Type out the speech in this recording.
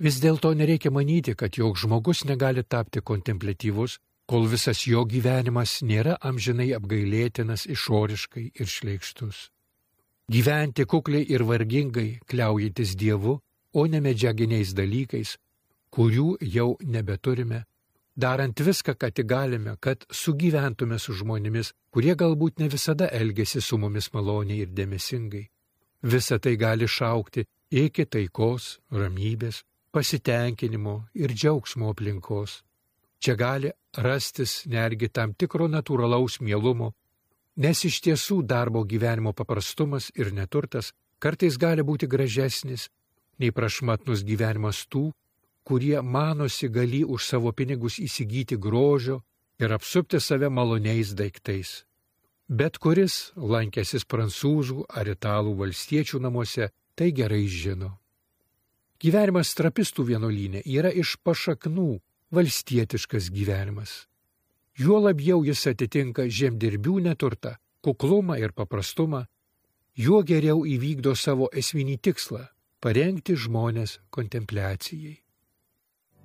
Vis dėlto nereikia manyti, kad joks žmogus negali tapti kontempliatyvus, kol visas jo gyvenimas nėra amžinai apgailėtinas išoriškai ir šleikštus. Gyventi kukliai ir vargingai, kliaujantis Dievu, o ne medžiaginiais dalykais, kurių jau nebeturime, darant viską, ką tik galime, kad sugyventume su žmonėmis, kurie galbūt ne visada elgesi su mumis maloniai ir dėmesingai. Visa tai gali šaukti iki taikos, ramybės, pasitenkinimo ir džiaugsmo aplinkos. Čia gali rastis netgi tam tikro natūralaus mielumo, nes iš tiesų darbo gyvenimo paprastumas ir neturtas kartais gali būti gražesnis nei prašmatnus gyvenimas tų, kurie manosi galį už savo pinigus įsigyti grožio ir apsupti save maloniais daiktais. Bet kuris lankęsis prancūzų ar italų valstiečių namuose, tai gerai žino. Gyvenimas trapistų vienuolyne yra iš pašaknų valstietiškas gyvenimas. Juo labiau jis atitinka žemdirbių neturtą, kuklumą ir paprastumą, juo geriau įvykdo savo esminį tikslą – parengti žmones kontempliacijai.